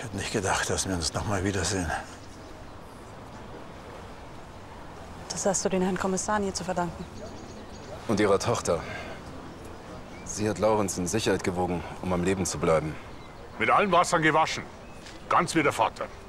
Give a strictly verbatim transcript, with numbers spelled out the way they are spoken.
hätte nicht gedacht, dass wir uns noch mal wiedersehen. Das hast du den Herrn Kommissar nie zu verdanken. Und ihrer Tochter. Sie hat Laurens in Sicherheit gewogen, um am Leben zu bleiben. Mit allen Wassern gewaschen. Ganz wie der Vater.